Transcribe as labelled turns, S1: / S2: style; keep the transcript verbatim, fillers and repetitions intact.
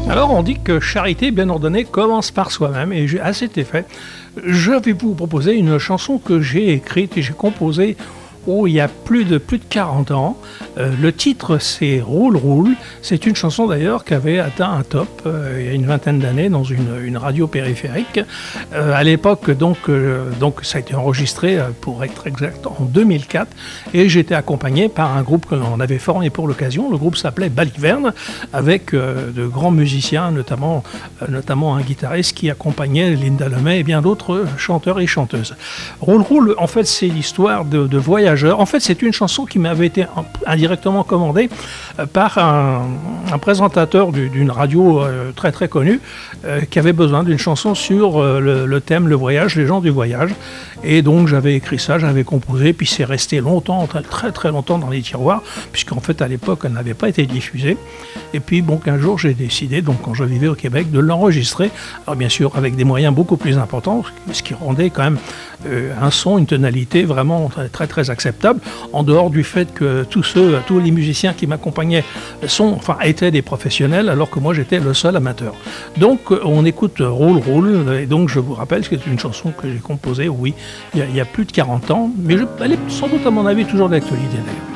S1: Alors on dit que charité bien ordonnée commence par soi-même, et à cet effet, je vais vous proposer une chanson que j'ai écrite et j'ai composée oh, il y a plus de, plus de quarante ans. Euh, le titre, c'est Roule, roule. C'est une chanson d'ailleurs qui avait atteint un top euh, il y a une vingtaine d'années dans une, une radio périphérique. Euh, à l'époque, donc, euh, donc, ça a été enregistré, euh, pour être exact, en deux mille quatre. Et j'étais accompagné par un groupe que l'on avait formé pour l'occasion. Le groupe s'appelait Baliverne, avec euh, de grands musiciens, notamment, euh, notamment un guitariste qui accompagnait Linda Lemay et bien d'autres chanteurs et chanteuses. Roule, roule, en fait, c'est l'histoire de, de voyage. En fait, c'est une chanson qui m'avait été indirectement commandée par un, un présentateur d'une radio très très connue euh, qui avait besoin d'une chanson sur le, le thème le voyage, les gens du voyage. Et donc j'avais écrit ça, j'avais composé, puis c'est resté longtemps, très très très longtemps dans les tiroirs, puisqu'en fait à l'époque elle n'avait pas été diffusée. Et puis bon, un jour j'ai décidé, donc quand je vivais au Québec, de l'enregistrer. Alors bien sûr avec des moyens beaucoup plus importants, ce qui rendait quand même euh, un son, une tonalité vraiment très très, très acceptable, en dehors du fait que tous ceux, tous les musiciens qui m'accompagnaient sont, enfin étaient des professionnels, alors que moi j'étais le seul amateur. Donc on écoute Roule Roule, et donc je vous rappelle que c'est une chanson que j'ai composée, oui, il y, a, il y a plus de quarante ans, mais je, elle est sans doute à mon avis toujours d'actualité d'ailleurs.